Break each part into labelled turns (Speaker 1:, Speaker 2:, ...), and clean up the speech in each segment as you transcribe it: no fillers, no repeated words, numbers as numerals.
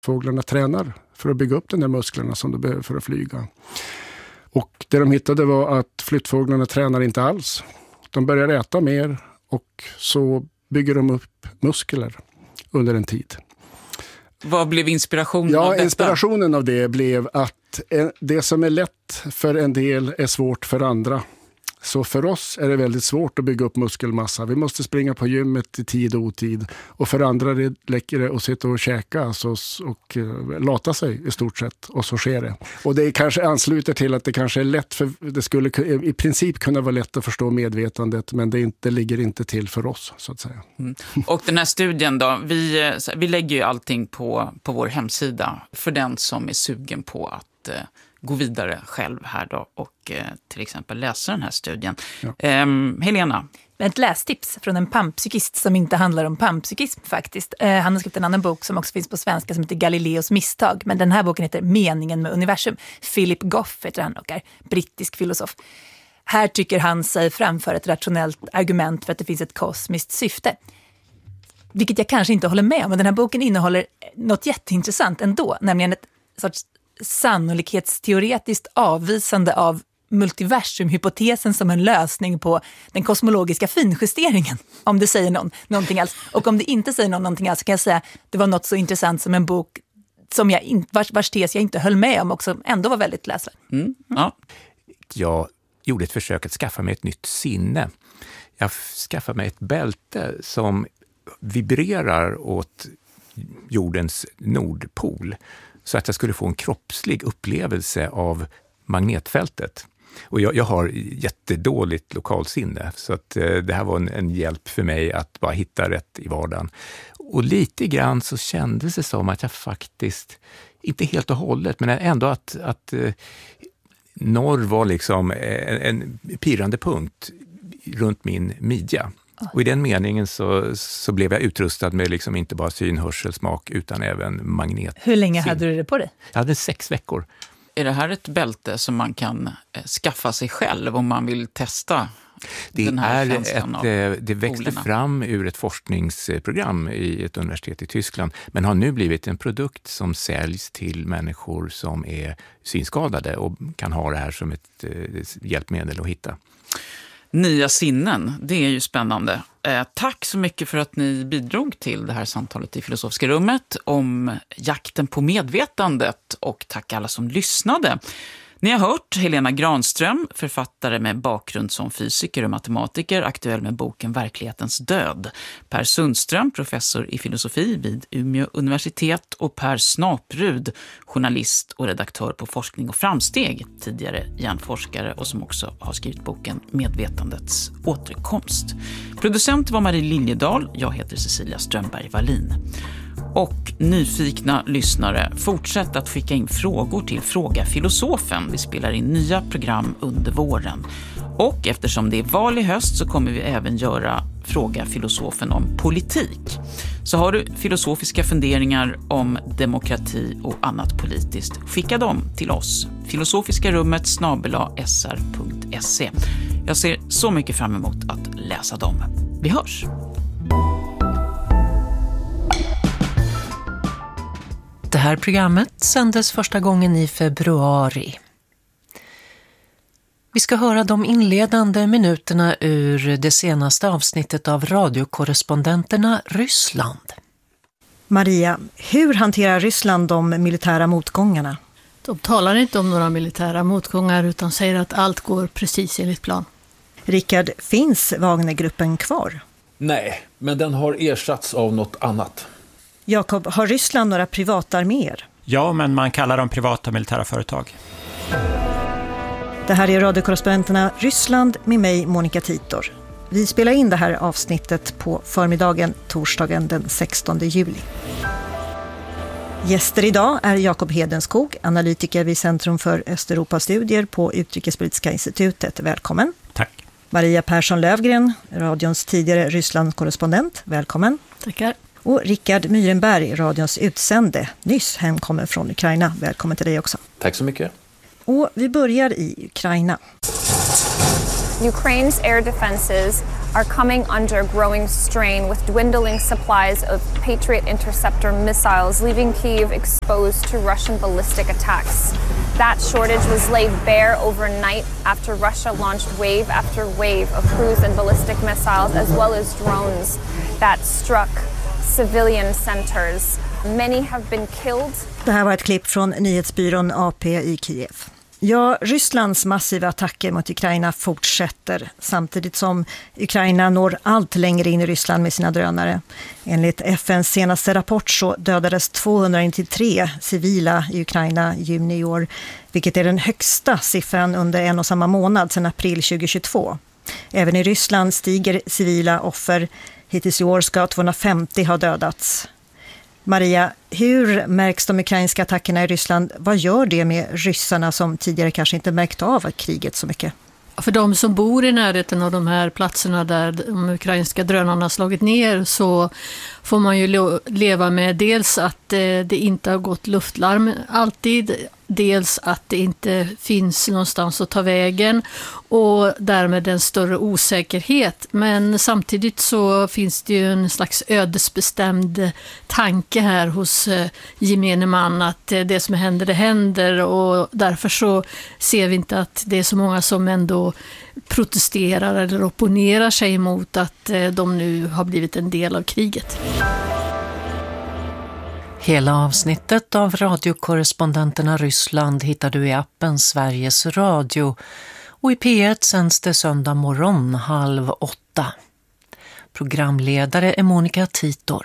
Speaker 1: Fåglarna tränar för att bygga upp de där musklerna som de behöver för att flyga. Och det de hittade var att flyttfåglarna tränar inte alls. De börjar äta mer och så bygger de upp muskler under en tid.
Speaker 2: Vad blev inspirationen av detta?
Speaker 1: Inspirationen av det blev att det som är lätt för en del är svårt för andra. Så för oss är det väldigt svårt att bygga upp muskelmassa. Vi måste springa på gymmet i tid och otid. Och för andra räcker det att sitta och käka och lata sig i stort sett. Och så sker det. Och det kanske ansluter till att det kanske är lätt, för det skulle i princip kunna vara lätt att förstå medvetandet. Men det ligger inte till för oss, så att säga.
Speaker 2: Mm. Och den här studien då, vi lägger ju allting på vår hemsida för den som är sugen på att gå vidare själv här då och till exempel läsa den här studien. Ja. Helena?
Speaker 3: Ett lästips från en panpsykist som inte handlar om panpsykism faktiskt. Han har skrivit en annan bok som också finns på svenska som heter Galileos misstag. Men den här boken heter Meningen med universum. Philip Goff heter han och är brittisk filosof. Här tycker han sig framföra ett rationellt argument för att det finns ett kosmiskt syfte. Vilket jag kanske inte håller med om. Men den här boken innehåller något jätteintressant ändå. Nämligen ett sorts sannolikhetsteoretiskt avvisande av multiversumhypotesen som en lösning på den kosmologiska finjusteringen, om det säger någonting alls. Och om det inte säger någonting alls så kan jag säga det var något så intressant som en bok som vars tes jag inte höll med om och som ändå var väldigt läsvärd.
Speaker 2: Ja.
Speaker 4: Jag gjorde ett försök att skaffa mig ett nytt sinne. Jag skaffade mig ett bälte som vibrerar åt jordens nordpol så att jag skulle få en kroppslig upplevelse av magnetfältet. Och jag har jättedåligt lokalsinne, så att det här var en hjälp för mig att bara hitta rätt i vardagen. Och lite grann så kändes det som att jag faktiskt, inte helt och hållet, men ändå att norr var liksom en pirrande punkt runt min midja. Och i den meningen så blev jag utrustad med liksom inte bara syn, hörsel, smak utan även magnet.
Speaker 3: Hur länge hade du det på dig?
Speaker 4: Jag hade 6 veckor.
Speaker 2: Är det här ett bälte som man kan skaffa sig själv om man vill testa den här känslan av
Speaker 4: det växte fram ur ett forskningsprogram i ett universitet i Tyskland, men har nu blivit en produkt som säljs till människor som är synskadade och kan ha det här som ett hjälpmedel att hitta.
Speaker 2: Nya sinnen, det är ju spännande. Tack så mycket för att ni bidrog till det här samtalet i Filosofiska rummet om jakten på medvetandet, och tack alla som lyssnade. Ni har hört Helena Granström, författare med bakgrund som fysiker och matematiker, aktuell med boken Verklighetens död. Per Sundström, professor i filosofi vid Umeå universitet, och Per Snaprud, journalist och redaktör på Forskning och framsteg, tidigare hjärnforskare och som också har skrivit boken Medvetandets återkomst. Producent var Marie Liljedahl, jag heter Cecilia Strömberg-Wallin. Och nyfikna lyssnare, fortsätt att skicka in frågor till Fråga Filosofen. Vi spelar in nya program under våren. Och eftersom det är val i höst så kommer vi även göra Fråga Filosofen om politik. Så har du filosofiska funderingar om demokrati och annat politiskt, skicka dem till oss. filosofikarummet@sr.se. Jag ser så mycket fram emot att läsa dem. Vi hörs!
Speaker 5: Det här programmet sändes första gången i februari. Vi ska höra de inledande minuterna ur det senaste avsnittet av radiokorrespondenterna Ryssland.
Speaker 6: Maria, hur hanterar Ryssland de militära motgångarna?
Speaker 7: De talar inte om några militära motgångar utan säger att allt går precis enligt plan.
Speaker 6: Rickard, finns Wagnergruppen kvar?
Speaker 8: Nej, men den har ersatts av något annat.
Speaker 6: Jakob, har Ryssland några privatarméer?
Speaker 9: Ja, men man kallar dem privata militära företag.
Speaker 6: Det här är radiokorrespondenterna Ryssland med mig, Monica Titor. Vi spelar in det här avsnittet på förmiddagen, torsdagen den 16 juli. Gäster idag är Jakob Hedenskog, analytiker vid Centrum för Östeuropastudier på Utrikespolitiska institutet. Välkommen.
Speaker 9: Tack.
Speaker 6: Maria Persson Lövgren, radions tidigare Ryssland-korrespondent. Välkommen.
Speaker 7: Tackar.
Speaker 6: Och Rickard Myrenberg, radions utsände, nyss hemkommen från Ukraina. Välkommen till dig också.
Speaker 8: Tack så mycket.
Speaker 6: Och vi börjar i Ukraina.
Speaker 10: Ukraine's air defenses are coming under growing strain with dwindling supplies of Patriot interceptor missiles, leaving Kyiv exposed to Russian ballistic attacks. That shortage was laid bare overnight after Russia launched wave after wave of cruise and ballistic missiles, as well as drones that struck civilian centers. Many have been killed.
Speaker 6: Det här var ett klipp från nyhetsbyrån AP i Kiev. Ja, Rysslands massiva attacker mot Ukraina fortsätter samtidigt som Ukraina når allt längre in i Ryssland med sina drönare. Enligt FNs senaste rapport så dödades 293 civila i Ukraina i juni i år, vilket är den högsta siffran under en och samma månad sedan april 2022. Även i Ryssland stiger civila offer. Hittills i år ska 250 ha dödats. Maria, hur märks de ukrainska attackerna i Ryssland? Vad gör det med ryssarna som tidigare kanske inte märkt av kriget så mycket?
Speaker 7: För de som bor i närheten av de här platserna där de ukrainska drönarna har slagit ner så får man ju leva med dels att det inte har gått luftlarm alltid, dels att det inte finns någonstans att ta vägen och därmed en större osäkerhet. Men samtidigt så finns det ju en slags ödesbestämd tanke här hos gemene man att det som händer, det händer, och därför så ser vi inte att det är så många som ändå protesterar eller opponerar sig mot att de nu har blivit en del av kriget.
Speaker 5: Hela avsnittet av radiokorrespondenterna Ryssland hittar du i appen Sveriges Radio, och i P1 sänds det söndag morgon 7:30. Programledare är Monica Titor.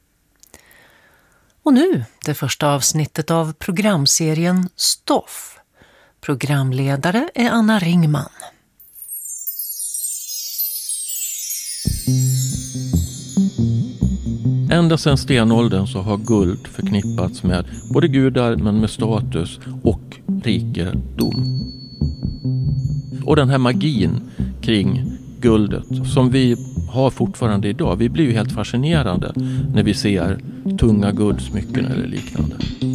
Speaker 5: Och nu det första avsnittet av programserien Stoff. Programledare är Anna Ringman.
Speaker 11: Ända sedan stenåldern så har guld förknippats med både gudar men med status och rikedom. Och den här magin kring guldet som vi har fortfarande idag, vi blir ju helt fascinerande när vi ser tunga guldsmycken eller liknande.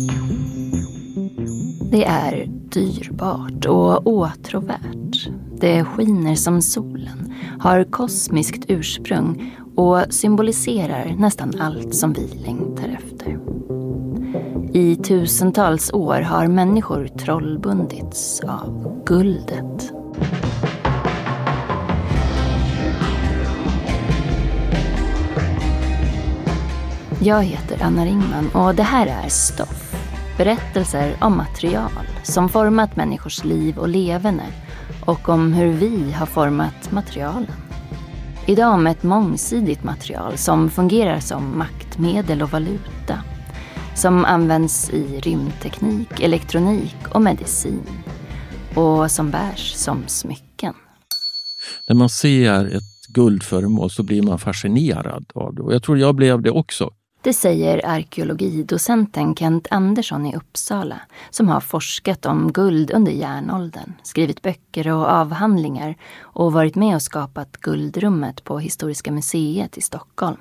Speaker 12: Det är dyrbart och åtråvärt. Det skiner som solen, har kosmiskt ursprung och symboliserar nästan allt som vi längtar efter. I tusentals år har människor trollbundits av guldet. Jag heter Anna Ringman och det här är Stoff. Berättelser om material som format människors liv och leverne och om hur vi har format materialen. Idag om ett mångsidigt material som fungerar som maktmedel och valuta. Som används i rymdteknik, elektronik och medicin. Och som bärs som smycken.
Speaker 11: När man ser ett guldföremål så blir man fascinerad av det. Och jag tror jag blev det också.
Speaker 12: Det säger arkeologidocenten Kent Andersson i Uppsala som har forskat om guld under järnåldern, skrivit böcker och avhandlingar och varit med och skapat guldrummet på Historiska museet i Stockholm.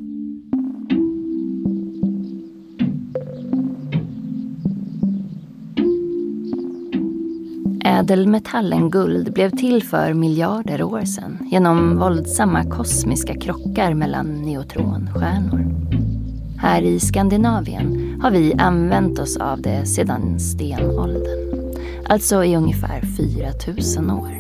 Speaker 12: Ädelmetallen guld blev till för miljarder år sedan genom våldsamma kosmiska krockar mellan neutronstjärnor. Här i Skandinavien har vi använt oss av det sedan stenåldern, alltså i ungefär 4000 år.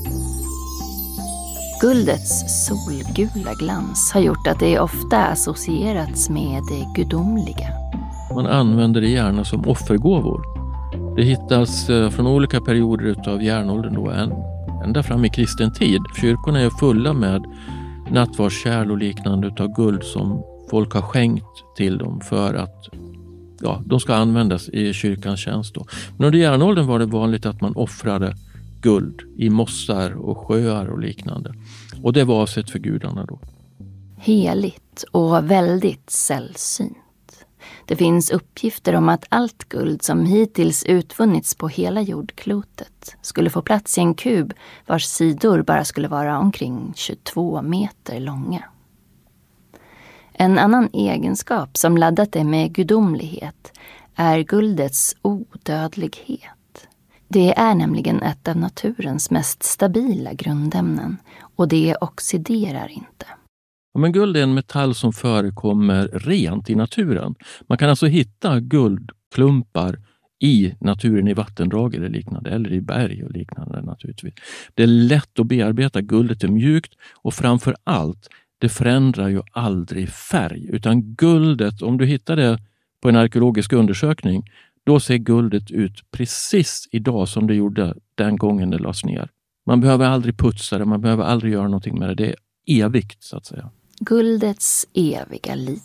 Speaker 12: Guldets solgula glans har gjort att det ofta associerats med det gudomliga.
Speaker 11: Man använder det gärna som offergåvor. Det hittas från olika perioder av järnåldern då, ända fram i kristen tid. Kyrkorna är fulla med nattvardskärl och liknande av guld som folk har skänkt till dem för att de ska användas i kyrkans tjänst då. Men under järnåldern var det vanligt att man offrade guld i mossar och sjöar och liknande. Och det var avsett för gudarna då.
Speaker 12: Heligt och väldigt sällsynt. Det finns uppgifter om att allt guld som hittills utvunnits på hela jordklotet skulle få plats i en kub vars sidor bara skulle vara omkring 22 meter långa. En annan egenskap som laddat det med gudomlighet är guldets odödlighet. Det är nämligen ett av naturens mest stabila grundämnen och det oxiderar inte.
Speaker 11: Ja, men guld är en metall som förekommer rent i naturen. Man kan alltså hitta guldklumpar i naturen, i vattendrag eller liknande, eller i berg och liknande naturligtvis. Det är lätt att bearbeta, guldet är mjukt och framför allt, det förändrar ju aldrig färg. Utan guldet, om du hittar det på en arkeologisk undersökning, då ser guldet ut precis idag som det gjorde den gången det lades ner. Man behöver aldrig putsa det, man behöver aldrig göra någonting med det. Det är evigt så att säga.
Speaker 12: Guldets eviga liv.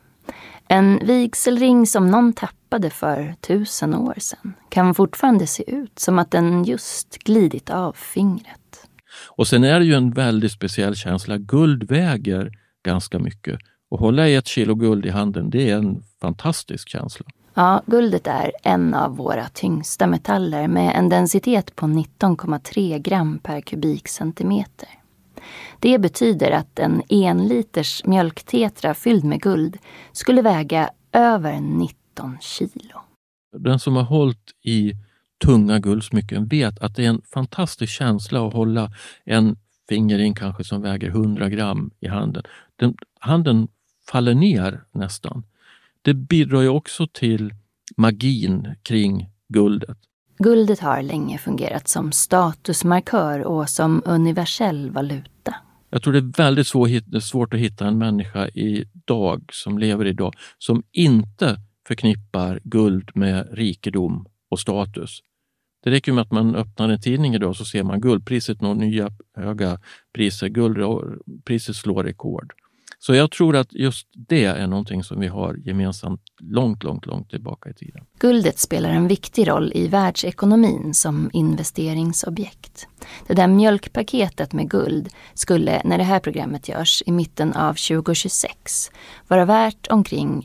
Speaker 12: En vigselring som någon tappade för 1000 år sedan kan fortfarande se ut som att den just glidit av fingret.
Speaker 11: Och sen är det ju en väldigt speciell känsla. Guld väger ganska mycket. Och hålla i 1 kilo guld i handen, det är en fantastisk känsla.
Speaker 12: Ja, guldet är en av våra tyngsta metaller med en densitet på 19,3 gram per kubikcentimeter. Det betyder att en 1 liters mjölktetra fylld med guld skulle väga över 19 kilo.
Speaker 11: Den som har hållit i tunga guldsmycken vet att det är en fantastisk känsla att hålla en fingering kanske som väger 100 gram i handen. Handen faller ner nästan. Det bidrar ju också till magin kring guldet.
Speaker 12: Guldet har länge fungerat som statusmarkör och som universell valuta.
Speaker 11: Jag tror det är väldigt svårt att hitta en människa idag som lever idag som inte förknippar guld med rikedom och status. Det räcker med att man öppnar en tidning idag så ser man guldpriset når nya höga priser. Guldpriset slår rekord. Så jag tror att just det är någonting som vi har gemensamt långt tillbaka i tiden.
Speaker 12: Guldet spelar en viktig roll i världsekonomin som investeringsobjekt. Det där mjölkpaketet med guld skulle, när det här programmet görs i mitten av 2026, vara värt omkring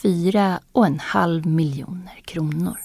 Speaker 12: 24,5 miljoner kronor.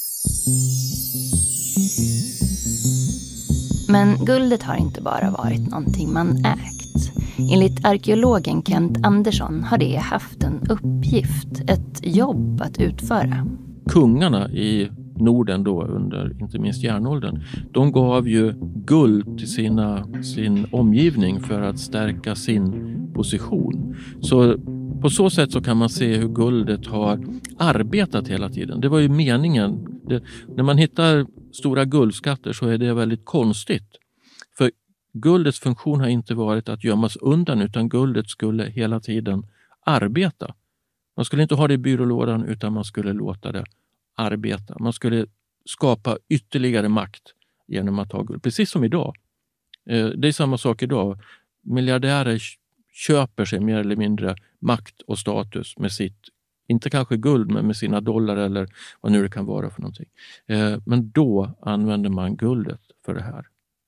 Speaker 12: Men guldet har inte bara varit någonting man ägt. Enligt arkeologen Kent Andersson har det haft en uppgift, ett jobb att utföra.
Speaker 11: Kungarna i Norden då under inte minst järnåldern, de gav ju guld till sin omgivning för att stärka sin position. Så på så sätt så kan man se hur guldet har arbetat hela tiden. Det var ju meningen. När man hittar stora guldskatter så är det väldigt konstigt. För guldets funktion har inte varit att gömmas undan utan guldet skulle hela tiden arbeta. Man skulle inte ha det i byrålådan utan man skulle låta det arbeta. Man skulle skapa ytterligare makt genom att ha guld. Precis som idag. Det är samma sak idag. Miljardärer köper sig mer eller mindre makt och status med sitt, inte kanske guld men med sina dollar eller vad nu det kan vara för någonting. Men då använder man guldet för det här.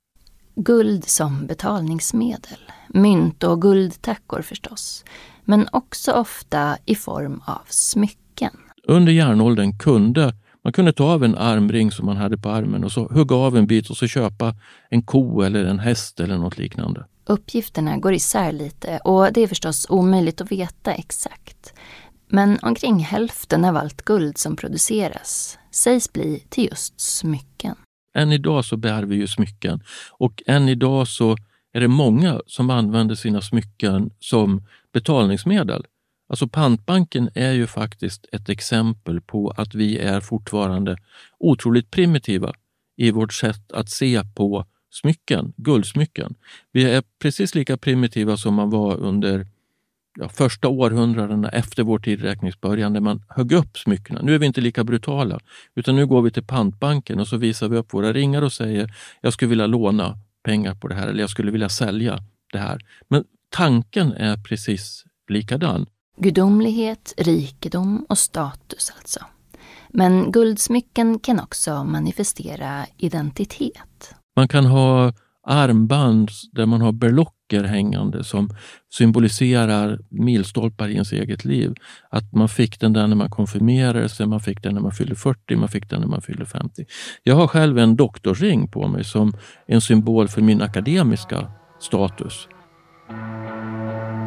Speaker 12: Guld som betalningsmedel, mynt och guldtackor förstås, men också ofta i form av smycken.
Speaker 11: Under järnåldern kunde man ta av en armring som man hade på armen och så hugga av en bit och så köpa en ko eller en häst eller något liknande.
Speaker 12: Uppgifterna går isär lite och det är förstås omöjligt att veta exakt. Men omkring hälften av allt guld som produceras sägs bli till just smycken.
Speaker 11: Än idag så bär vi ju smycken och än idag så är det många som använder sina smycken som betalningsmedel. Alltså pantbanken är ju faktiskt ett exempel på att vi är fortfarande otroligt primitiva i vårt sätt att se på smycken, guldsmycken. Vi är precis lika primitiva som man var under första århundradena efter vår tidräkningsbörjan när man högg upp smyckena. Nu är vi inte lika brutala utan nu går vi till pantbanken och så visar vi upp våra ringar och säger jag skulle vilja låna pengar på det här eller jag skulle vilja sälja det här. Men tanken är precis likadan.
Speaker 12: Gudomlighet, rikedom och status alltså. Men guldsmycken kan också manifestera identitet.
Speaker 11: Man kan ha armband där man har berlocker hängande som symboliserar milstolpar i ens eget liv. Att man fick den där när man konfirmerade sig, man fick den när man fyllde 40, man fick den när man fyllde 50. Jag har själv en doktorsring på mig som en symbol för min akademiska status.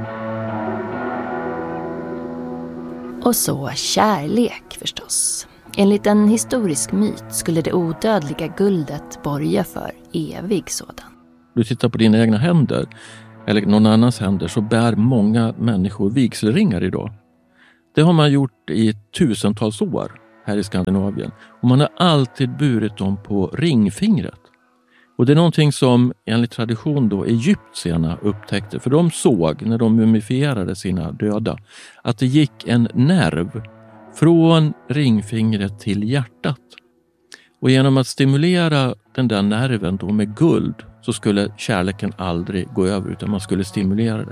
Speaker 11: Och
Speaker 12: så kärlek förstås. Enligt en historisk myt skulle det odödliga guldet borga för evig sådan.
Speaker 11: Du tittar på dina egna händer eller någon annans händer, så bär många människor vigselringar idag. Det har man gjort i tusentals år här i Skandinavien. Och man har alltid burit dem på ringfingret. Och det är någonting som enligt tradition då egyptierna upptäckte. För de såg när de mumifierade sina döda att det gick en nerv från ringfingret till hjärtat. Och genom att stimulera den där nerven då med guld så skulle kärleken aldrig gå över, utan man skulle stimulera det.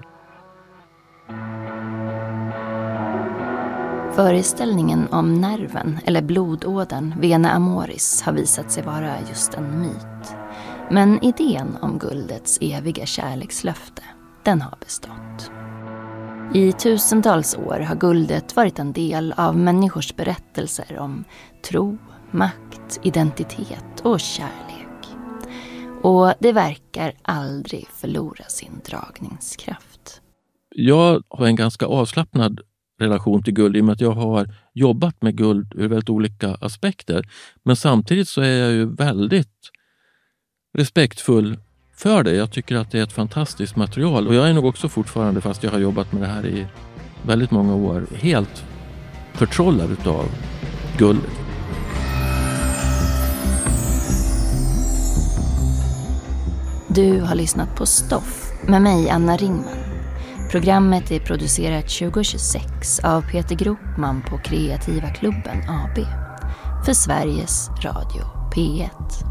Speaker 12: Föreställningen om nerven eller blodådern vena amoris har visat sig vara just en myt. Men idén om guldets eviga kärlekslöfte, den har bestått. I tusentals år har guldet varit en del av människors berättelser om tro, makt, identitet och kärlek. Och det verkar aldrig förlora sin dragningskraft.
Speaker 11: Jag har en ganska avslappnad relation till guld i och med att jag har jobbat med guld ur väldigt olika aspekter. Men samtidigt så är jag ju väldigt respektfull för det. Jag tycker att det är ett fantastiskt material och jag är nog också fortfarande, fast jag har jobbat med det här i väldigt många år, helt förtrollad utav guld.
Speaker 12: Du har lyssnat på Stoff med mig, Anna Ringman. Programmet är producerat 2026 av Peter Gropman på Kreativa Klubben AB för Sveriges Radio P1.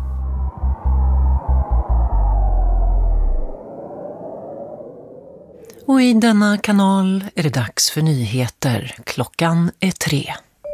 Speaker 5: Och i denna kanal är det dags för nyheter. Klockan är 3.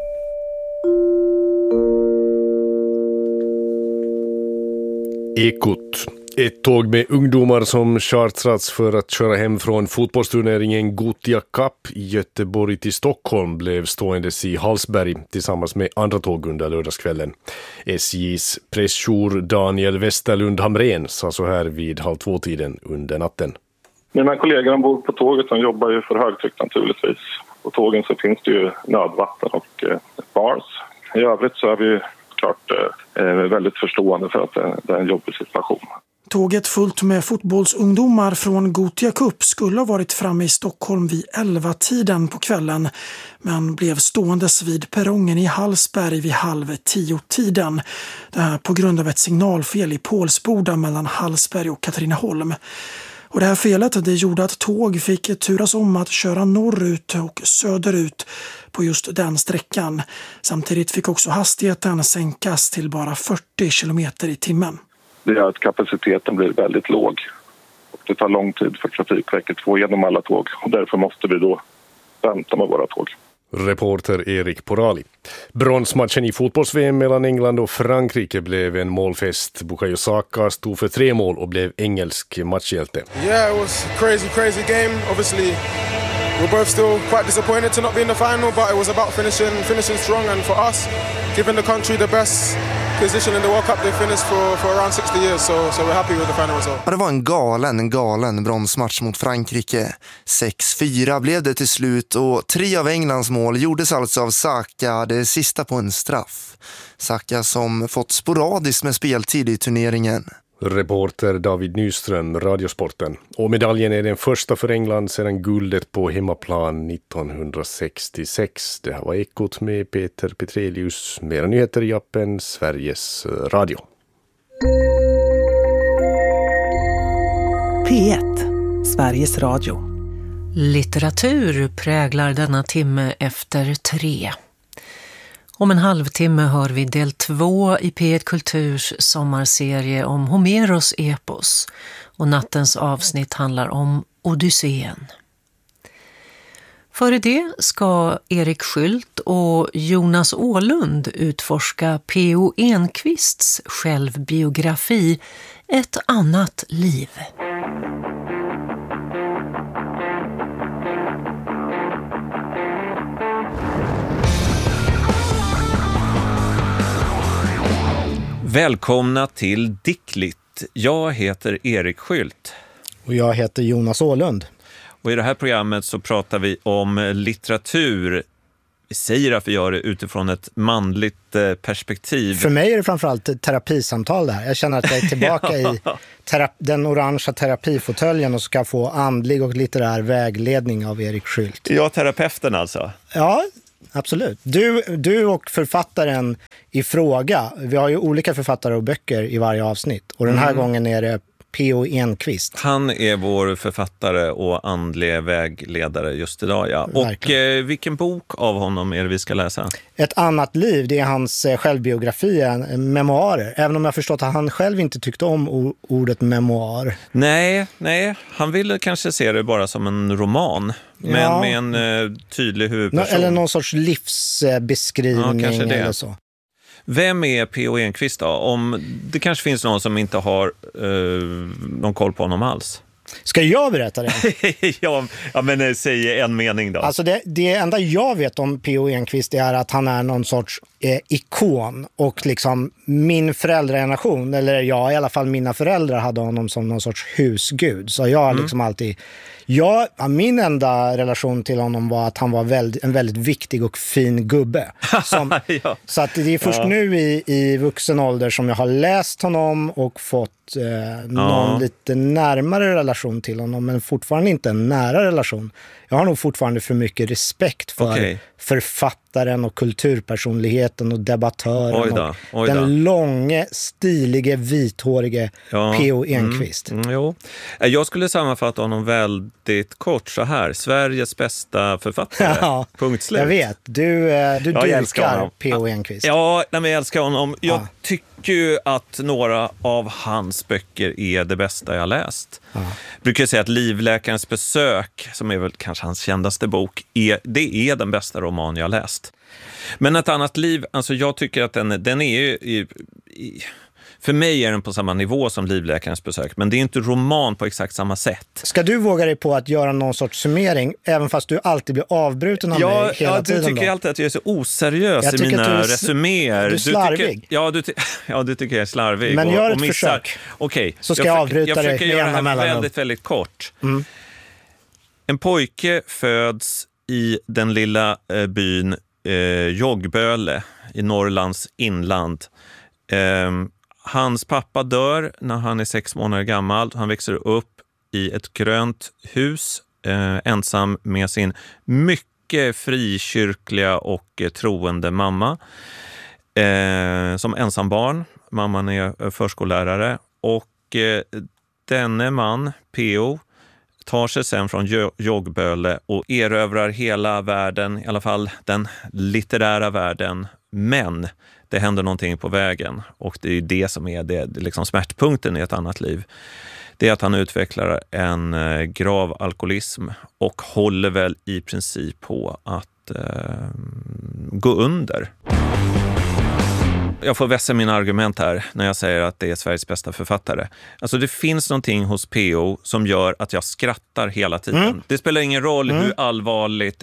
Speaker 13: Ekot. Ett tåg med ungdomar som chartrats för att köra hem från fotbollsturneringen Gothia Cup i Göteborg till Stockholm blev ståendes i Hallsberg tillsammans med andra tåg under lördagskvällen. SJs pressjour Daniel Westerlund Hamrén sa så här vid 1:30 under natten.
Speaker 14: Mina kollegor ombord på tåget som jobbar ju för högtryck naturligtvis. På tågen så finns det ju nödvatten och bars. I övrigt så är vi klart väldigt förstående för att det är en jobbig situation.
Speaker 15: Tåget fullt med fotbollsungdomar från Gothia Cup skulle ha varit framme i Stockholm vid 11-tiden på kvällen, men blev ståendes vid perrongen i Hallsberg vid 9:30-tiden. Det här på grund av ett signalfel i Pålsboda mellan Hallsberg och Katrineholm. Och det här felet det gjorde att tåg fick turas om att köra norrut och söderut på just den sträckan. Samtidigt fick också hastigheten sänkas till bara 40 kilometer i timmen.
Speaker 14: Det gör att kapaciteten blir väldigt låg. Och det tar lång tid för Trafikverket att få igenom alla tåg. Och därför måste vi då vänta med våra tåg.
Speaker 13: Reporter Erik Porali. Bronsmatchen i fotbolls-VM mellan England och Frankrike blev en målfest. Bukayo Saka stod för 3 mål och blev engelsk matchhjälte.
Speaker 16: Yeah, it was a crazy game. Obviously, we're both still quite disappointed to not be in the final, but it was about finishing strong, and for us, giving the country the best position in the World Cup they finished for around 60 years, so we're happy with the final result.
Speaker 17: Ja, det var en galen bronsmatch mot Frankrike. 6-4 blev det till slut och 3 av Englands mål gjordes alltså av Saka, det sista på en straff. Saka som fått sporadiskt med speltid i turneringen.
Speaker 13: Reporter David Nyström, Radiosporten. Och medaljen är den första för England sedan guldet på hemmaplan 1966. Det här var Ekot med Peter Petrelius. Mera nyheter i appen Sveriges Radio.
Speaker 5: P1, Sveriges Radio. Litteratur präglar denna timme efter 3. Om en halvtimme hör vi del 2 i P1 Kulturs sommarserie om Homeros epos. Och nattens avsnitt handlar om Odysseen. Före det ska Erik Skylt och Jonas Åhlund utforska P.O. Enquists självbiografi Ett annat liv.
Speaker 18: Välkomna till Dickligt. Jag heter Erik Skylt.
Speaker 19: Och jag heter Jonas Åhlund.
Speaker 18: Och i det här programmet så pratar vi om litteratur. säger att vi gör det utifrån ett manligt perspektiv.
Speaker 19: För mig är det framförallt terapisamtal där. Jag känner att jag är tillbaka i den orangea terapifåtöljen och ska få andlig och litterär vägledning av Erik Schüldt.
Speaker 18: Ja, terapeuten alltså.
Speaker 19: Ja, absolut. Du och författaren i fråga, vi har ju olika författare och böcker i varje avsnitt. Och den här gången är det P.O. Enquist.
Speaker 18: Han är vår författare och andlig vägledare just idag, ja. Verkligen. Och vilken bok av honom är det vi ska läsa?
Speaker 19: Ett annat liv, det är hans självbiografi, memoarer. Även om jag förstått att han själv inte tyckte om ordet memoar.
Speaker 18: Nej, han ville kanske se det bara som en roman. Men med en tydlig huvudperson.
Speaker 19: Eller någon sorts livsbeskrivning eller så.
Speaker 18: Vem är P.O. Enquist då? Om det kanske finns någon som inte har någon koll på honom alls.
Speaker 19: Ska jag berätta det?
Speaker 18: ja, men säg en mening då.
Speaker 19: Alltså det enda jag vet om P.O. Enquist är att han är någon sorts ikon. Och liksom min föräldrageneration, eller i alla fall mina föräldrar hade honom som någon sorts husgud. Så jag har liksom alltid... min enda relation till honom var att han var en väldigt viktig och fin gubbe. Så att det är först nu i vuxen ålder som jag har läst honom och fått någon lite närmare relation till honom, men fortfarande inte en nära relation. Jag har nog fortfarande för mycket respekt för författaren och kulturpersonligheten och debattören och den långe, stilige, vithårige P.O. Enquist.
Speaker 18: Jag skulle sammanfatta honom väldigt kort så här. Sveriges bästa författare. Punkt slut.
Speaker 19: Jag vet. Du dyrkar P.O. Enquist.
Speaker 18: Ja, jag älskar honom. Jag tycker ju att några av hans böcker är det bästa jag läst. Jag brukar säga att Livläkarens besök, som är väl kanske hans kändaste bok, det är den bästa roman jag läst. Men Ett annat liv, alltså jag tycker att den är ju... För mig är den på samma nivå som Livläkarens besök, men det är inte roman på exakt samma sätt.
Speaker 19: Ska du våga dig på att göra någon sorts summering, även fast du alltid blir avbruten av mig hela tiden?
Speaker 18: Du tycker alltid att jag är så oseriös i mina resuméer.
Speaker 19: Du är slarvig.
Speaker 18: Du tycker jag är slarvig.
Speaker 19: Men gör ett försök.
Speaker 18: Okej,
Speaker 19: så ska jag avbryta dig.
Speaker 18: Jag försöker göra det här väldigt, väldigt kort. En pojke föds i den lilla byn Joggböle i Norrlands inland. Hans pappa dör när han är 6 månader gammal. Han växer upp i ett grönt hus ensam med sin mycket frikyrkliga och troende mamma. Som ensam barn. Mamman är förskollärare. Och denne man, P.O., tar sig sen från Joggböle och erövrar hela världen, i alla fall den litterära världen. Men det händer någonting på vägen, och det är det som är det liksom smärtpunkten i Ett annat liv. Det är att han utvecklar en grav alkoholism och håller väl i princip på att gå under. Jag får vässa mina argument här när jag säger att det är Sveriges bästa författare. Alltså det finns någonting hos P.O. som gör att jag skrattar hela tiden. Det spelar ingen roll hur allvarliga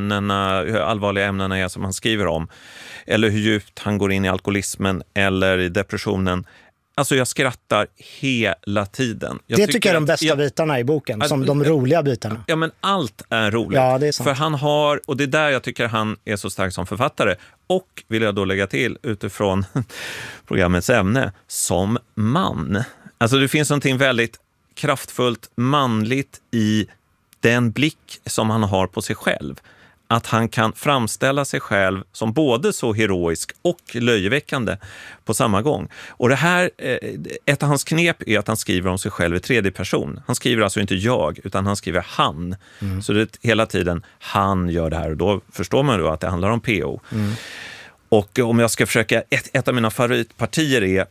Speaker 18: ämnena är som han skriver om. Eller hur djupt han går in i alkoholismen eller i depressionen. Alltså jag skrattar hela tiden.
Speaker 19: Det tycker jag är de bästa bitarna i boken, som de roliga bitarna.
Speaker 18: Ja, men allt är roligt.
Speaker 19: Ja, det är sant.
Speaker 18: För han har, och det är där jag tycker han är så stark som författare. Och vill jag då lägga till utifrån programmets ämne, som man. Alltså det finns någonting väldigt kraftfullt manligt i den blick som han har på sig själv. Att han kan framställa sig själv som både så heroisk och löjeväckande på samma gång. Och det här, ett av hans knep är att han skriver om sig själv i tredje person. Han skriver alltså inte jag, utan han skriver han. Så det är hela tiden han gör det här, och då förstår man då att det handlar om P.O. Och om jag ska försöka, ett av mina favoritpartier är...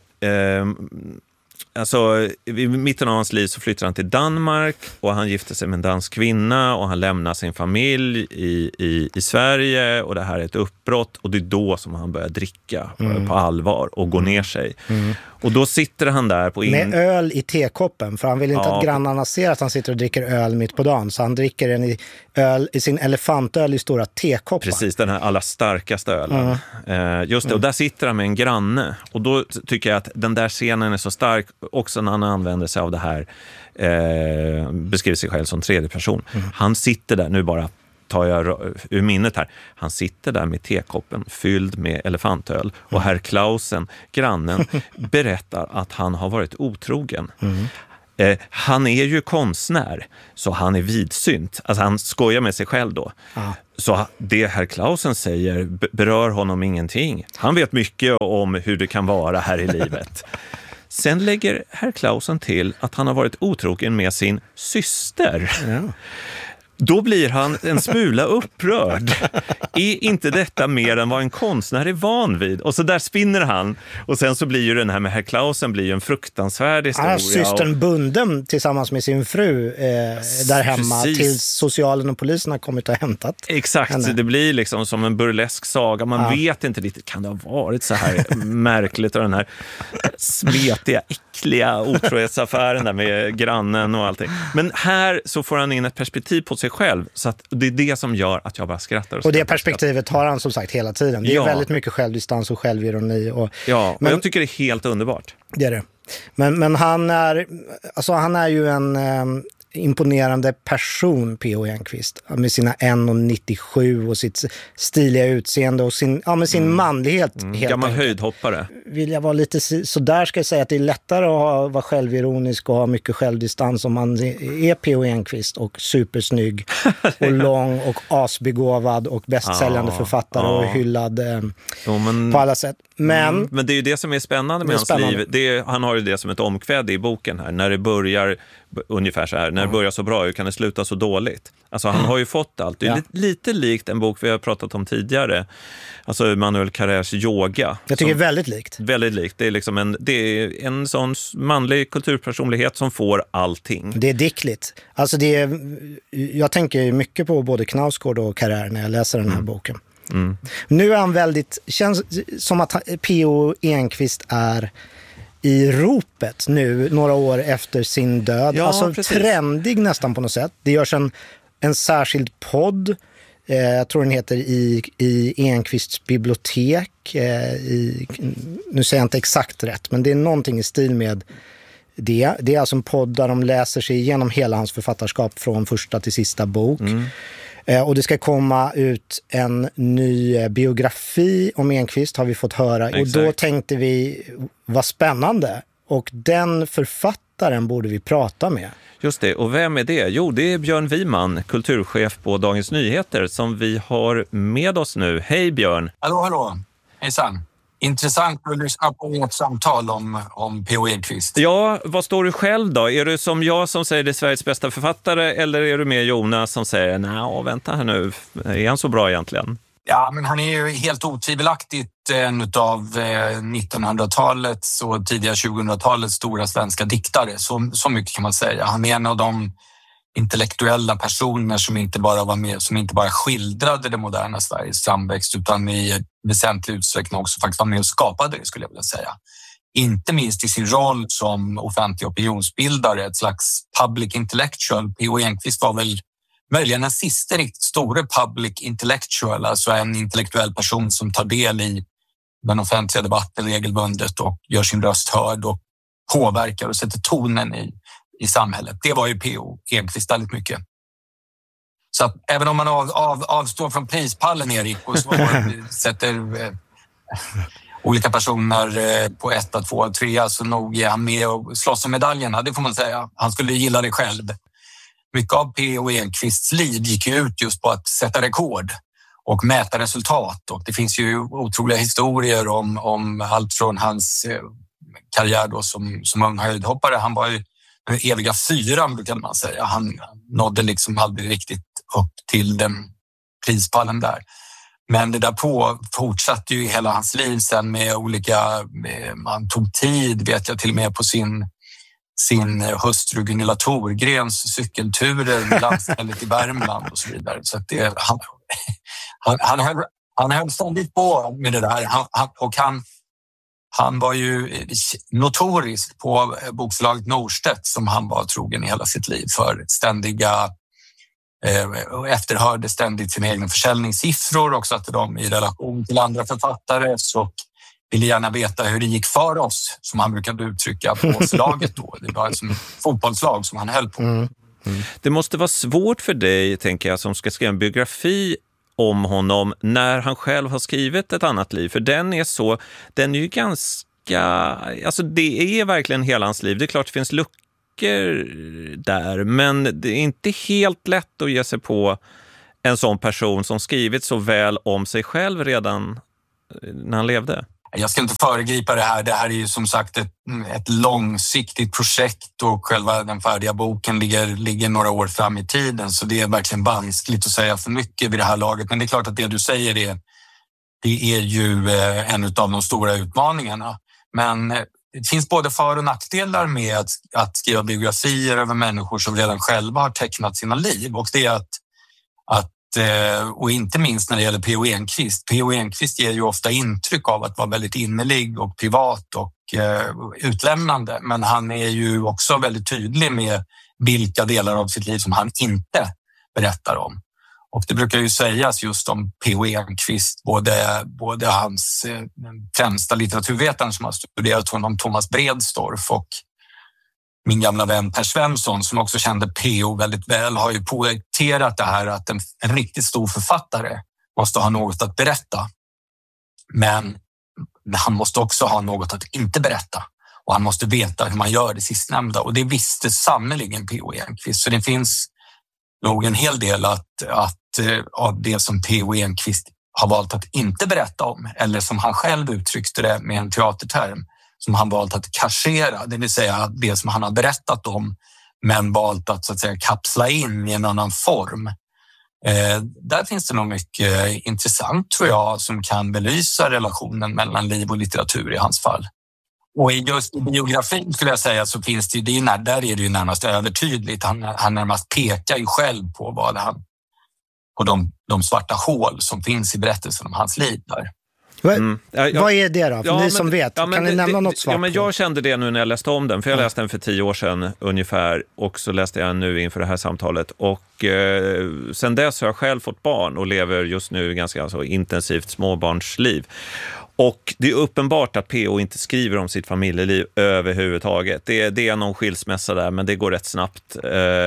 Speaker 18: Alltså, i mitten av hans liv så flyttar han till Danmark och han gifter sig med en dansk kvinna och han lämnar sin familj i Sverige, och det här är ett uppbrott, och det är då som han börjar dricka på allvar och gå ner sig. Och då sitter han där
Speaker 19: med öl i tekoppen, för han vill inte att grannarna ser att han sitter och dricker öl mitt på dagen, så han dricker i sin elefantöl i stora tekoppar.
Speaker 18: Precis, den här allra starkaste ölen. Just det, och där sitter han med en granne, och då tycker jag att den där scenen är så stark också när han använder sig av det här, beskriver sig själv som tredje person. Han sitter där nu bara tar jag ur minnet här. Han sitter där med tekoppen fylld med elefantöl och herr Klausen, grannen, berättar att han har varit otrogen. Han är ju konstnär, så han är vidsynt. Alltså han skojar med sig själv då. Så det herr Klausen säger berör honom ingenting. Han vet mycket om hur det kan vara här i livet. Sen lägger herr Klausen till att han har varit otrogen med sin syster. Ja. Då blir han en smula upprörd. Är inte detta mer än vad en konstnär är van vid? Och så där spinner han. Och sen så blir ju den här med herr Klausen blir ju en fruktansvärd historia.
Speaker 19: Han har systern bunden tillsammans med sin fru där hemma. Precis. Tills socialen och polisen har kommit och hämtat
Speaker 18: Exakt, henne. Det blir liksom som en burlesk saga. Man vet inte riktigt, kan det ha varit så här märkligt? Och den här smetiga, äckliga otrohetsaffären där med grannen och allting. Men här så får han in ett perspektiv på sig själv, så att det är det som gör att jag bara skrattar.
Speaker 19: Och det perspektivet har han som sagt hela tiden. Det är väldigt mycket självdistans och självironi.
Speaker 18: Men jag tycker det är helt underbart.
Speaker 19: Det är det. Men han är ju en imponerande person, P.O. Enquist, med sina 1,97 och sitt stiliga utseende och sin manlighet.
Speaker 18: Gammal höjdhoppare.
Speaker 19: Vill jag vara lite så där ska jag säga att det är lättare att vara självironisk och ha mycket självdistans om man är P.O. Enquist och supersnygg och lång och asbegåvad och bästsäljande författare och hyllad på alla sätt. Men
Speaker 18: det är ju det som är spännande med hans liv. Han har ju det som ett omkväde i boken här. När det börjar ungefär så här. När det börjar så bra, hur kan det sluta så dåligt? Alltså han har ju fått allt. Det är lite likt en bok vi har pratat om tidigare. Alltså Manuel Carrers Yoga.
Speaker 19: Jag tycker det är väldigt likt.
Speaker 18: Väldigt likt. Det är liksom en sån manlig kulturpersonlighet som får allting.
Speaker 19: Det är dickligt. Alltså jag tänker mycket på både Knausgård och Carrer när jag läser den här boken. Nu är han känns som att P.O. Enquist är i ropet nu några år efter sin död. Trendig nästan på något sätt. Det görs en särskild podd. Jag tror den heter i Enquists bibliotek. Nu säger jag inte exakt rätt, men det är någonting i stil med det. Det är alltså en podd där de läser sig igenom hela hans författarskap från första till sista bok. Och det ska komma ut en ny biografi om Enquist har vi fått höra. Exakt. Och då tänkte vi, vad spännande. Och den författaren borde vi prata med.
Speaker 18: Just det, och vem är det? Jo, det är Björn Wiman, kulturchef på Dagens Nyheter, som vi har med oss nu. Hej Björn!
Speaker 20: Hallå, hejsan! Intressant att lyssna på ett samtal om P.O. Enquist.
Speaker 18: Ja, vad står du själv då? Är du som jag som säger det är Sveriges bästa författare, eller är du med Jonas som säger nej, vänta här nu, är han så bra egentligen?
Speaker 20: Ja, men han är ju helt otvivelaktigt en av 1900-talets och tidiga 2000-talets stora svenska diktare. Så mycket kan man säga. Han är en av de intellektuella personer som inte bara var med, som inte bara skildrade det moderna Sveriges framväxt utan i väsentlig utsträckning också faktiskt var med och skapade det, skulle jag vilja säga. Inte minst i sin roll som offentlig opinionsbildare, ett slags public intellectual. P.O. Enquist var väl möjligen den sista riktigt stora public intellectual, alltså en intellektuell person som tar del i den offentliga debatten regelbundet och gör sin röst hörd och påverkar och sätter tonen i samhället. Det var ju P.O. Enquist väldigt mycket. Så att även om man avstår från prispallen, Erik, och så sätter olika personer på 1, 2, 3, så nog är han med och slåss om medaljerna, det får man säga. Han skulle gilla det själv. Mycket av P.O. Enquists liv gick ju ut just på att sätta rekord och mäta resultat. Och det finns ju otroliga historier om allt från hans karriär då som ung höjdhoppare. Han var ju den eviga 4, brukar man säga. Han nådde liksom aldrig riktigt upp till den prispallen där. Men det där fortsatte ju hela hans liv sen med olika... Man tog tid, vet jag, till och med på sin hustru Gunilla Thorgrens cykelturer med landstället i Värmland och så vidare. Så att han höll ständigt på med det där. Han var ju notorisk på bokförlaget Norstedt, som han var trogen i hela sitt liv för ständiga och efterhörde ständigt sina egna försäljningssiffror och satte dem i relation till andra författare, så ville gärna veta hur det gick för oss, som han brukade uttrycka på laget då. Det var som ett fotbollslag som han höll på.
Speaker 18: Det måste vara svårt för dig, tänker jag, som ska skriva en biografi om honom när han själv har skrivit ett annat liv. För den är ju ganska, alltså det är verkligen hela hans liv. Det är klart det finns luckor där, men det är inte helt lätt att ge sig på en sån person som skrivit så väl om sig själv redan när han levde.
Speaker 20: Jag ska inte föregripa det här. Det här är ju som sagt ett långsiktigt projekt och själva den färdiga boken ligger några år fram i tiden. Så det är verkligen vanskligt att säga för mycket vid det här laget. Men det är klart att det du säger det är ju en av de stora utmaningarna. Men det finns både för- och nackdelar med att skriva biografier över människor som redan själva har tecknat sina liv. Och det är och inte minst när det gäller P.O. Enquist. P.O. Enquist ger ju ofta intryck av att vara väldigt innerlig och privat och utlämnande. Men han är ju också väldigt tydlig med vilka delar av sitt liv som han inte berättar om. Och det brukar ju sägas just om P.O. Enquist, både hans främsta litteraturvetare som har studerat honom, Thomas Bredstorff, och min gamla vän Per Svensson som också kände P.O. väldigt väl har ju poängterat det här att en riktigt stor författare måste ha något att berätta. Men han måste också ha något att inte berätta. Och han måste veta hur man gör det sistnämnda. Och det visste sannoliken P.O. Enquist. Så det finns nog en hel del av det som P.O. Enquist har valt att inte berätta om. Eller som han själv uttryckte det med en teaterterm. Som han valt att kaschera, det vill säga det som han har berättat om men valt att så att säga kapsla in i en annan form. Där finns det nog mycket intressant tror jag som kan belysa relationen mellan liv och litteratur i hans fall. Och i just biografin skulle jag säga så finns det ju, där är det ju närmast övertydligt. Han närmast pekar ju själv på de svarta hål som finns i berättelsen om hans liv där.
Speaker 19: Vad är det då? För ni som vet, kan ni nämna något svart?
Speaker 18: Ja, men jag kände det nu när jag läste om den. För jag läste den för 10 år sedan ungefär. Och så läste jag nu inför det här samtalet. Och sen dess har jag själv fått barn och lever just nu ganska intensivt småbarnsliv. Och det är uppenbart att P.O. inte skriver om sitt familjeliv överhuvudtaget. Det är någon skilsmässa där, men det går rätt snabbt.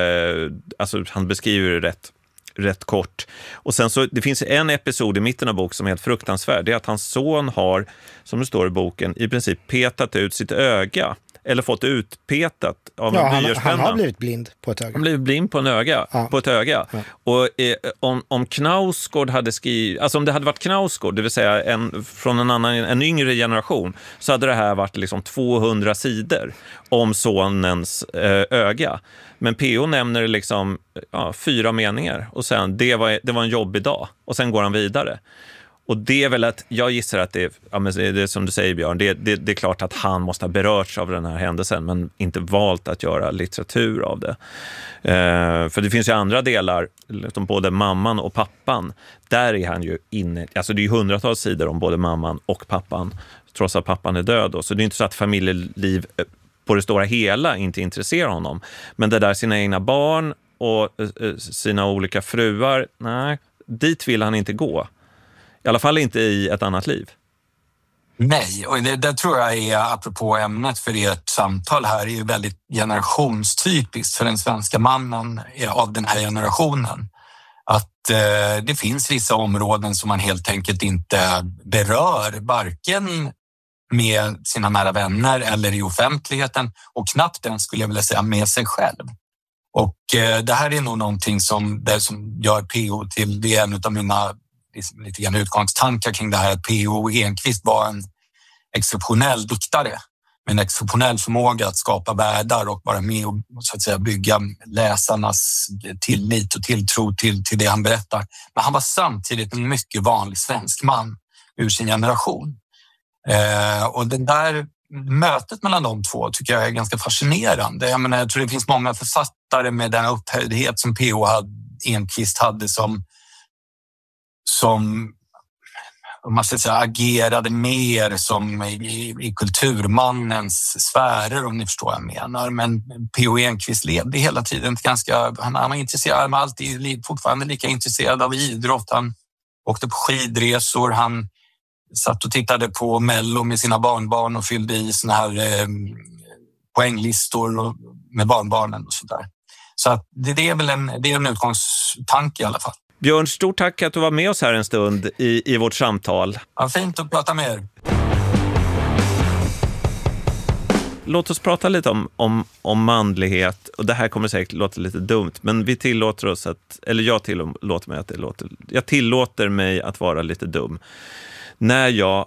Speaker 18: Alltså han beskriver det rätt kort. Och sen så, det finns en episod i mitten av boken som är helt fruktansvärd. Det är att hans son har, som det står i boken, i princip petat ut sitt öga. Eller fått utpetat av en blyertspenna.
Speaker 19: Han har blivit blind på ett öga.
Speaker 18: Han har blivit blind på ett öga. Ja. Och om Knausgård hade skrivit, alltså om det hade varit Knausgård, det vill säga från en yngre generation, så hade det här varit liksom 200 sidor om sonens öga. Men P.O. nämner liksom 4 meningar och sen det var en jobbig dag och sen går han vidare. Och det är väl att, jag gissar att det är som du säger Björn, det är klart att han måste ha berörts av den här händelsen men inte valt att göra litteratur av det. För det finns ju andra delar, liksom både mamman och pappan, där är han ju inne, alltså det är ju hundratals sidor om både mamman och pappan, trots att pappan är död då. Så det är inte så att familjeliv på det stora hela inte intresserar honom. Men det där sina egna barn och sina olika fruar, nej, dit vill han inte gå. I alla fall inte i ett annat liv.
Speaker 20: Nej, och det tror jag är, apropå ämnet för ert samtal här, är ju väldigt generationstypiskt för den svenska mannen av den här generationen. Att det finns vissa områden som man helt enkelt inte berör, varken med sina nära vänner eller i offentligheten och knappt den skulle jag vilja säga med sig själv. Och det här är nog någonting som gör P.O. till, det är en av mina lite grann utgångstankar kring det här, att P.O. Enquist var en exceptionell diktare med en exceptionell förmåga att skapa världar och vara med och så att säga bygga läsarnas tillit och tilltro till det han berättar. Men han var samtidigt en mycket vanlig svensk man ur sin generation. Och det där mötet mellan de två tycker jag är ganska fascinerande. Jag tror det finns många författare med den upphöjdhet som P.O. Enquist hade som man ska säga, agerade mer som i kulturmannens sfärer, om ni förstår vad jag menar. Men P.O. Enquist levde hela tiden han var intresserad, men alltid fortfarande lika intresserad av idrott. Han åkte på skidresor, han satt och tittade på Mello med sina barnbarn och fyllde i såna här poänglistor med barnbarnen och sådär. Så att det är väl en utgångstanke i alla fall.
Speaker 18: Björn, stort tack att du var med oss här en stund i vårt samtal.
Speaker 20: Ja, fint att prata med er.
Speaker 18: Låt oss prata lite om manlighet, och det här kommer säkert låta lite dumt, men vi tillåter oss jag tillåter mig att vara lite dum. När jag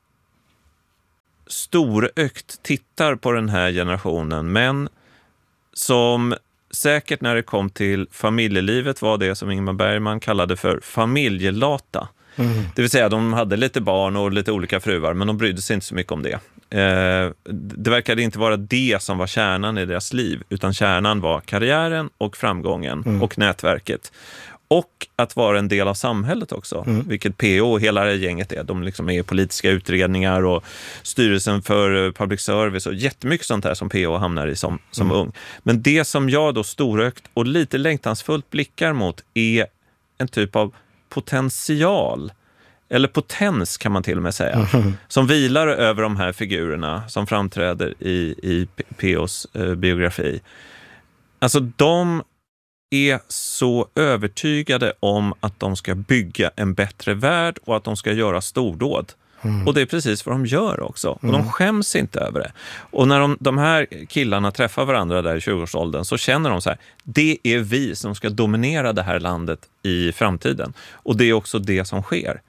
Speaker 18: storökt tittar på den här generationen, men som säkert när det kom till familjelivet var det som Ingmar Bergman kallade för familjelata. Mm. Det vill säga de hade lite barn och lite olika fruar, men de brydde sig inte så mycket om det. Det verkade inte vara det som var kärnan i deras liv, utan kärnan var karriären och framgången och nätverket. Och att vara en del av samhället också, vilket PO och hela det gänget är. De liksom är politiska utredningar och styrelsen för public service och jättemycket sånt här som PO hamnar i som ung. Men det som jag då storökt och lite längtansfullt blickar mot är en typ av potential, eller potens kan man till och med säga, som vilar över de här figurerna som framträder i POs biografi. Alltså de är så övertygade om att de ska bygga en bättre värld och att de ska göra stordåd. Och det är precis vad de gör också. Och de skäms inte över det. Och när de här killarna träffar varandra där i 20-årsåldern så känner de så här, det är vi som ska dominera det här landet i framtiden. Och det är också det som sker.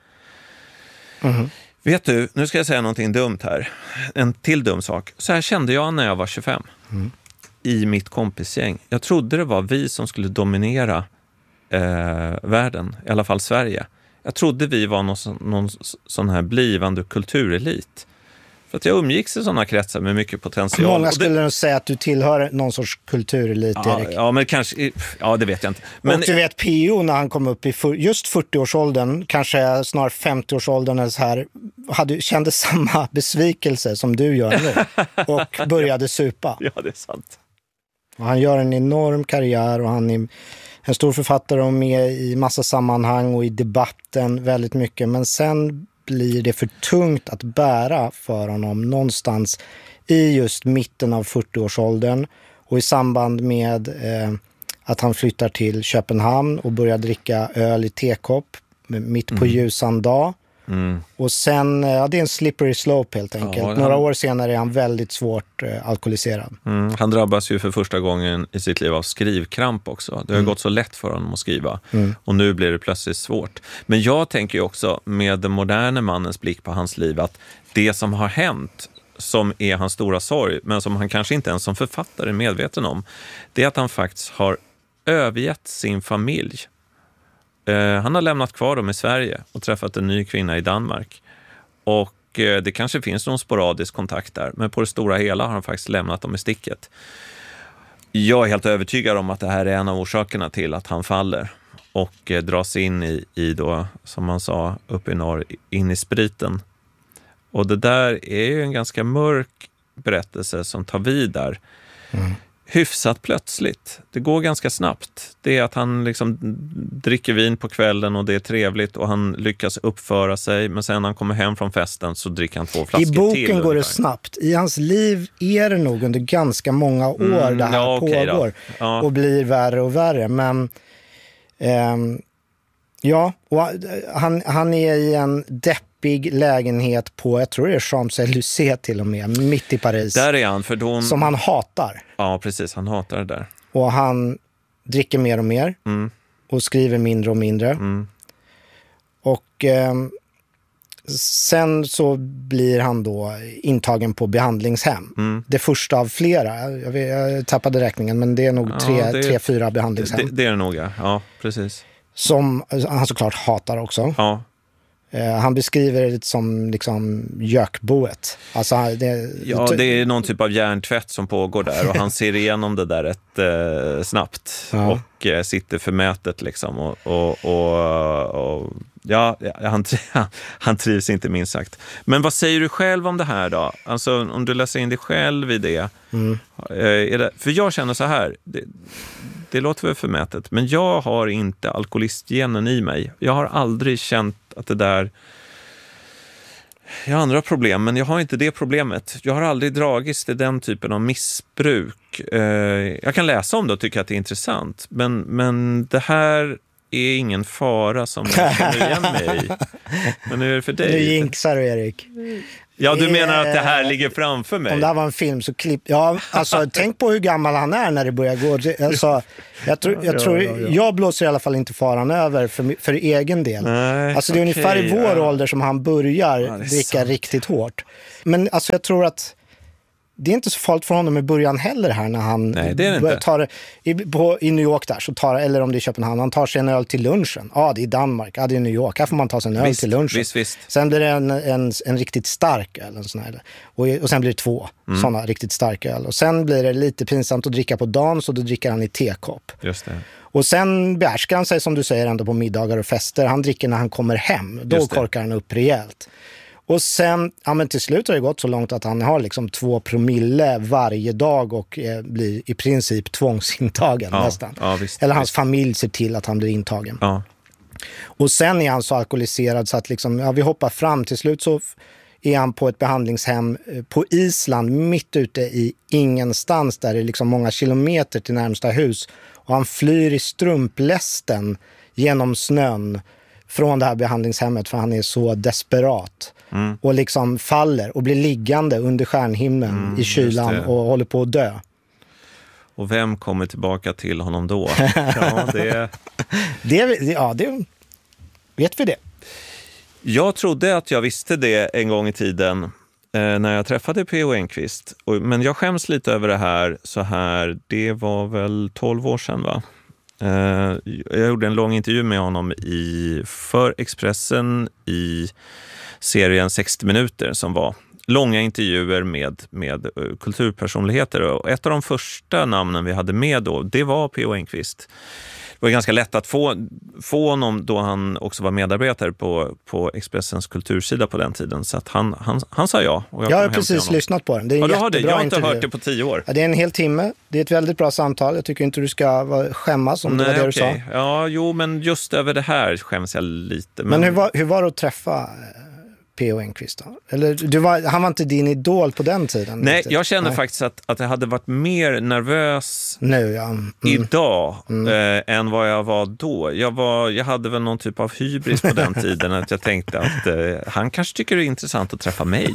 Speaker 18: Vet du, nu ska jag säga någonting dumt här. En till dum sak. Så här kände jag när jag var 25. I mitt kompisgäng. Jag trodde det var vi som skulle dominera världen, i alla fall Sverige. Jag trodde vi var någon sån här blivande kulturelit. För att jag umgicks i sådana kretsar med mycket potential.
Speaker 19: Många skulle nog säga att du tillhör någon sorts kulturelit, Erik.
Speaker 18: Ja, men kanske, det vet jag inte. Men,
Speaker 19: och du vet, PO när han kom upp i just 40-årsåldern, kanske snart 50-årsåldern eller så här, kände samma besvikelse som du gör nu och började supa.
Speaker 18: Ja, det är sant.
Speaker 19: Och han gör en enorm karriär och han är en stor författare och med i massa sammanhang och i debatten väldigt mycket. Men sen blir det för tungt att bära för honom någonstans i just mitten av 40-årsåldern och i samband med att han flyttar till Köpenhamn och börjar dricka öl i tekopp mitt på ljusan dag. Och sen, det är en slippery slope helt enkelt. Några år senare är han väldigt svårt alkoholiserad.
Speaker 18: Han drabbas ju för första gången i sitt liv av skrivkramp också. Det har gått så lätt för honom att skriva. Och nu blir det plötsligt svårt. Men jag tänker ju också med den moderna mannens blick på hans liv att det som har hänt, som är hans stora sorg, men som han kanske inte ens som författare är medveten om, det är att han faktiskt har övergett sin familj. Han har lämnat kvar dem i Sverige och träffat en ny kvinna i Danmark. Och det kanske finns någon sporadisk kontakt där, men på det stora hela har han faktiskt lämnat dem i sticket. Jag är helt övertygad om att det här är en av orsakerna till att han faller och dras in i då, som man sa uppe i norr, in i spriten. Och det där är ju en ganska mörk berättelse som tar vid där. Hyfsat plötsligt. Det går ganska snabbt. Det är att han liksom dricker vin på kvällen och det är trevligt och han lyckas uppföra sig, men sen när han kommer hem från festen så dricker han 2 flaskor till.
Speaker 19: I boken går det snabbt. I hans liv är det nog under ganska många år det här pågår och blir värre och värre. Men och han är i en deppig lägenhet på, jag tror det är Champs-Élysées till och med, mitt i Paris.
Speaker 18: Där är han, för
Speaker 19: som han hatar.
Speaker 18: Ja, precis. Han hatar det där.
Speaker 19: Och han dricker mer och mer och skriver mindre och mindre. Och sen så blir han då intagen på behandlingshem. Det första av flera. Jag tappade räkningen, men det är nog 3-4 behandlingshem.
Speaker 18: Det är det nog, ja, precis.
Speaker 19: Som han såklart hatar också.
Speaker 18: Ja.
Speaker 19: Han beskriver det som liksom gökboet. Alltså det
Speaker 18: är någon typ av hjärntvätt som pågår där och han ser igenom det där rätt snabbt och sitter förmätet liksom och han trivs inte minst sagt. Men vad säger du själv om det här då? Alltså om du läser in dig själv i det. För jag känner så här, det låter väl förmätet, men jag har inte alkoholistgenen i mig. Jag har aldrig känt att det där Jag har andra problem, men jag har inte det problemet. Jag har aldrig dragits till den typen av missbruk. Jag kan läsa om det och tycka att det är intressant. Men det här är ingen fara som jag känner igen mig i. Men hur är det för dig?
Speaker 19: Nu jinxar du, Erik.
Speaker 18: Ja, du menar att det här ligger framför mig?
Speaker 19: Om det här var en film så tänk på hur gammal han är när det börjar gå. Alltså, jag blåser i alla fall inte faran över för egen del. Nej, alltså det är ungefär i vår ålder som han börjar dricka riktigt hårt. Men alltså jag tror att det är inte så farligt för honom i början heller här när han tar i New York där, så eller om det är Köpenhamn, han tar sig en öl till lunchen. Ja, det är Danmark, det är New York, här får man ta sig en öl till lunchen.
Speaker 18: Visst.
Speaker 19: Sen blir det en riktigt stark öl, en sån här, och sen blir det 2 sådana riktigt starka öl. Och sen blir det lite pinsamt att dricka på dagen, så då dricker han i tekopp.
Speaker 18: Just det.
Speaker 19: Och sen behärskar han sig, som du säger, ändå på middagar och fester. Han dricker när han kommer hem, då korkar han upp rejält. Och sen, men till slut har det gått så långt att han har liksom 2 promille varje dag och blir i princip tvångsintagen nästan.
Speaker 18: Ja, visst,
Speaker 19: eller hans familj ser till att han blir intagen.
Speaker 18: Ja.
Speaker 19: Och sen är han så alkoholiserad så att liksom, vi hoppar fram. Till slut så är han på ett behandlingshem på Island, mitt ute i ingenstans, där det är liksom många kilometer till närmsta hus. Och han flyr i strumplästen genom snön från det här behandlingshemmet, för han är så desperat. Och liksom faller och blir liggande under stjärnhimlen i kylan och håller på att dö.
Speaker 18: Och vem kommer tillbaka till honom då?
Speaker 19: det vet vi det.
Speaker 18: Jag trodde att jag visste det en gång i tiden när jag träffade P.O. Enquist. Men jag skäms lite över det här så här. Det var väl 12 år sedan, va? Jag gjorde en lång intervju med honom för Expressen i serien 60 minuter, som var långa intervjuer med kulturpersonligheter. Och ett av de första namnen vi hade med då, det var P.O. Enquist. Det var ganska lätt att få honom då han också var medarbetare på Expressens kultursida på den tiden. Så att han sa ja. Och jag har precis
Speaker 19: lyssnat på den. Det är
Speaker 18: du har det. Jag har inte hört det på 10 år.
Speaker 19: Ja, det är en hel timme. Det är ett väldigt bra samtal. Jag tycker inte du ska skämmas om det var det du sa.
Speaker 18: Ja, jo, men just över det här skäms jag lite.
Speaker 19: Men hur var det att träffa P.O. Enquist då? Eller han var inte din idol på den tiden?
Speaker 18: Nej, jag kände faktiskt att jag hade varit mer nervös idag än vad jag var då. Jag hade väl någon typ av hybris på den tiden, att jag tänkte att han kanske tycker det är intressant att träffa mig.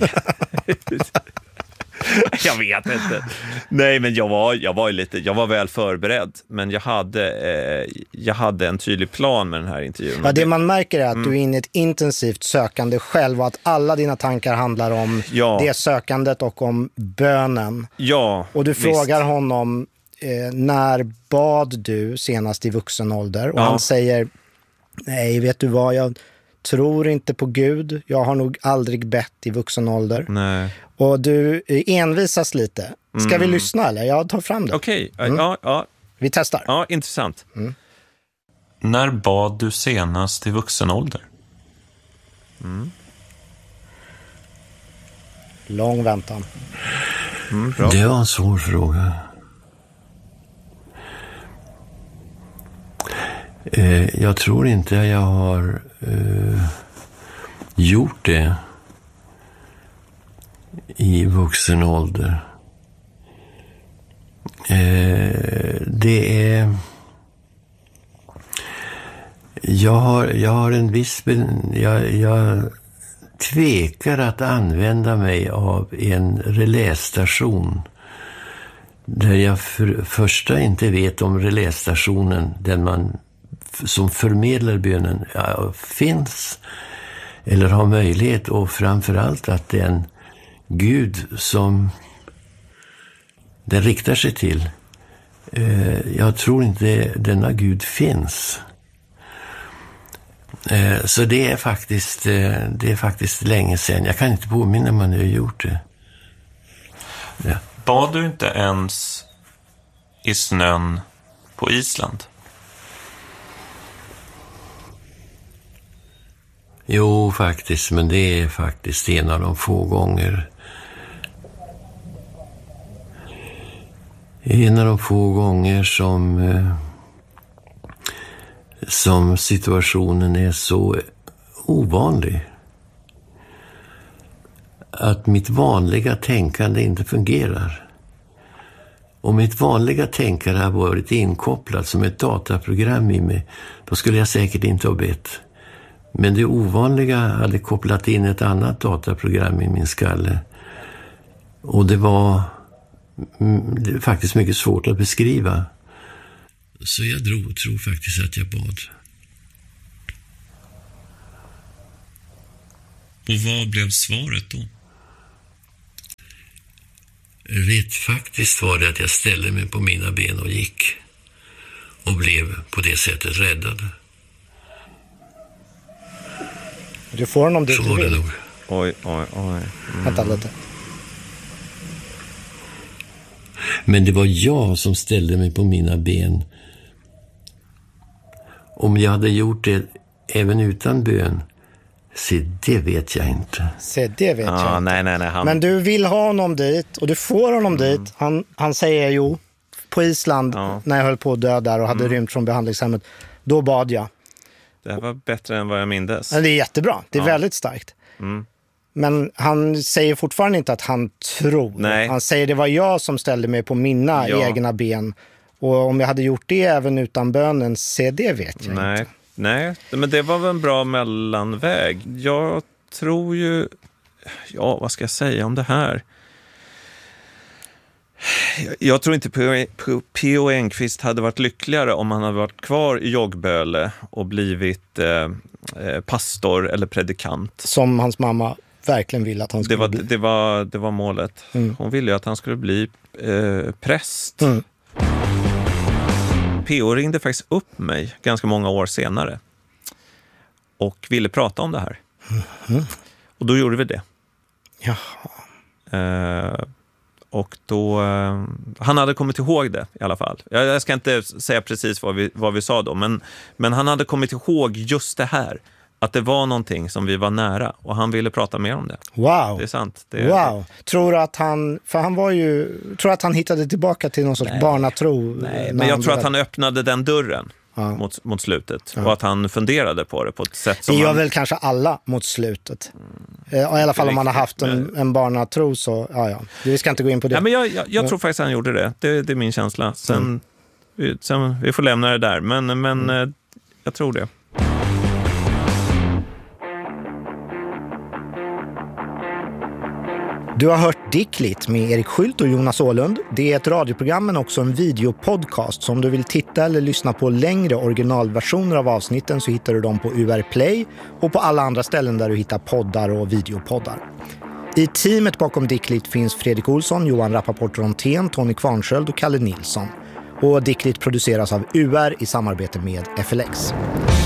Speaker 18: Jag vet inte. Nej, men jag var väl förberedd, men jag hade en tydlig plan med den här intervjun.
Speaker 19: Ja, det man märker är att du är inne i ett intensivt sökande själv, och att alla dina tankar handlar om det sökandet och om bönen.
Speaker 18: Ja,
Speaker 19: och du frågar honom när bad du senast i vuxen ålder, och han säger: nej, vet du vad, jag tror inte på Gud. Jag har nog aldrig bett i vuxen ålder.
Speaker 18: Nej.
Speaker 19: Och du envisas lite. Ska vi lyssna eller? Jag tar fram det.
Speaker 18: Okej. Ja.
Speaker 19: Vi testar.
Speaker 18: Ja, intressant.
Speaker 21: När bad du senast i vuxen ålder?
Speaker 19: Lång väntan.
Speaker 21: Bra.
Speaker 22: Det var en svår fråga. Jag tror inte jag har gjort det i vuxen ålder. Det är... Jag har en viss... Jag tvekar att använda mig av en relästation där jag för första inte vet om relästationen, den man som förmedlar bönen, finns eller har möjlighet, och framförallt att den Gud som den riktar sig till, jag tror inte denna Gud finns. Så det är faktiskt länge sedan. Jag kan inte påminna mig när jag gjort det. Ja.
Speaker 21: Bad du inte ens i snön på Island?
Speaker 22: Jo, faktiskt, men det är faktiskt en av de få gånger. En av de få gånger som situationen är så ovanlig. att mitt vanliga tänkande inte fungerar. Om mitt vanliga tänkande har varit inkopplat som ett dataprogram i mig, då skulle jag säkert inte ha bett. Men det ovanliga hade kopplat in ett annat dataprogram i min skalle. Och det var faktiskt mycket svårt att beskriva. Så jag tror faktiskt att jag bad.
Speaker 21: Och vad blev svaret då?
Speaker 22: Rätt faktiskt var det att jag ställde mig på mina ben och gick. Och blev på det sättet räddad.
Speaker 19: Du får honom dit du vill.
Speaker 18: Oj.
Speaker 19: Vänta lite.
Speaker 22: Men det var jag som ställde mig på mina ben. Om jag hade gjort det även utan bön, se, det vet jag inte.
Speaker 19: Se, det vet jag inte.
Speaker 18: Nej.
Speaker 19: Men du vill ha honom dit och du får honom dit. Han säger jo, på Island när jag höll på att dö där och hade rymt från behandlingshemmet. Då bad jag.
Speaker 18: Det här var bättre än vad jag mindes.
Speaker 19: Det är jättebra, det är väldigt starkt. Men han säger fortfarande inte att han tror.
Speaker 18: Nej.
Speaker 19: Han säger det var jag som ställde mig på mina egna ben. Och om jag hade gjort det även utan bönen, se, det vet jag inte.
Speaker 18: Nej, men det var väl en bra mellanväg. Jag tror ju... Ja, vad ska jag säga om det här? Jag tror inte P.O. Enquist hade varit lyckligare om han hade varit kvar i Joggböle och blivit pastor eller predikant.
Speaker 19: Som hans mamma verkligen ville att han skulle bli.
Speaker 18: Det var målet. Hon ville ju att han skulle bli präst. P.O. ringde faktiskt upp mig ganska många år senare och ville prata om det här. Och då gjorde vi det. Och då... han hade kommit ihåg det i alla fall. Jag ska inte säga precis vad vi sa då, men han hade kommit ihåg just det här. Att det var någonting som vi var nära och han ville prata mer om det.
Speaker 19: Wow.
Speaker 18: Det är sant.
Speaker 19: Tror du att han... För han var ju... Tror att han hittade tillbaka till någon sorts barnatro?
Speaker 18: Nej, men jag tror att han öppnade den dörren mot slutet. Och att han funderade på det på ett sätt som...
Speaker 19: Det gör väl kanske alla mot slutet. I alla fall om man har haft en barnatro så... Ja. Vi ska inte gå in på det.
Speaker 18: Ja, men jag tror faktiskt att han gjorde det. Det är min känsla. Sen vi får lämna det där. Men jag tror det.
Speaker 19: Du har hört Dickligt med Erik Skylt och Jonas Åhlund. Det är ett radioprogram men också en videopodcast. Så om du vill titta eller lyssna på längre originalversioner av avsnitten så hittar du dem på UR Play och på alla andra ställen där du hittar poddar och videopoddar. I teamet bakom Dickligt finns Fredrik Olsson, Johan Rappaport-Rontén, Tony Kvarnsköld och Kalle Nilsson. Och Dickligt produceras av UR i samarbete med FLX.